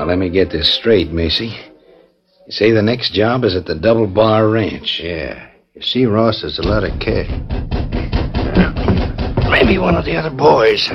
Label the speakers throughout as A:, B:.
A: let me get this straight, Macy. You say the next job is at the Double Bar Ranch.
B: Yeah. You see, Ross, there's a lot of cash. Maybe one of the other boys.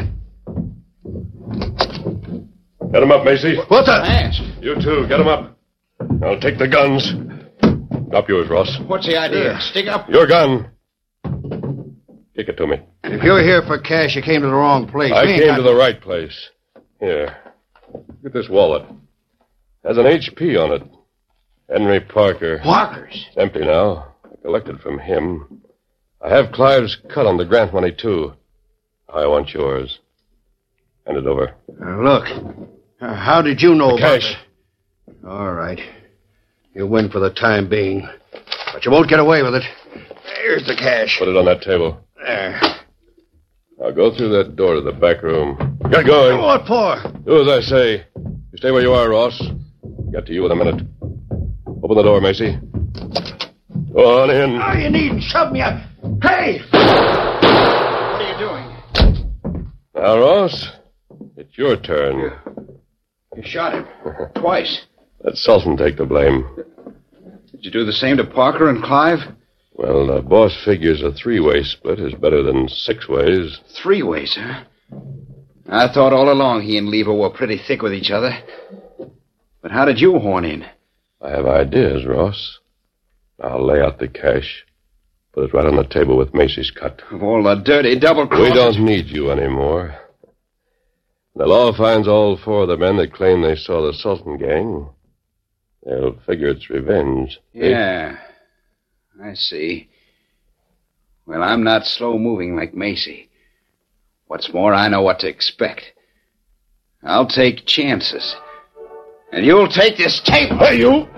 C: Get him up, Macy.
B: What the?
A: Fast.
C: You too, get him up. I'll take the guns. Drop yours, Ross.
A: What's the idea? Stick up.
C: Your gun. Kick it to me.
B: If you're here for cash, you came to the wrong place.
C: I came to the right place. Here. Look at this wallet. Has an HP on it. Henry Parker.
B: Parker's?
C: It's empty now. I collected from him. I have Clive's cut on the grant money, too. I want yours. Hand it over.
B: Look. How did you know about
C: cash?
B: it? All right. You win for the time being. But you won't get away with it. Here's the cash.
C: Put it on that table.
B: There.
C: Now go through that door to the back room. Get going.
B: What for?
C: Do as I say. You stay where you are, Ross. Get to you in a minute. Open the door, Macy. Go on in.
B: Oh, you needn't shove me up. Hey!
A: What are you doing?
C: Now, Ross, it's your turn.
A: You shot him. Twice.
C: Let Sultan take the blame.
A: Did you do the same to Parker and Clive?
C: Well, the boss figures a 3-way split is better than 6 ways.
A: 3 ways, huh? I thought all along he and Lever were pretty thick with each other. But how did you horn in?
C: I have ideas, Ross. I'll lay out the cash. Put it right on the table with Macy's cut.
A: Of all the dirty double
C: We don't need you anymore. The law finds all 4 of the men that claim they saw the Sultan gang. They'll figure it's revenge.
A: Yeah, I see. Well, I'm not slow-moving like Macy. What's more, I know what to expect. I'll take chances. And you'll take this table.
C: Hey, you!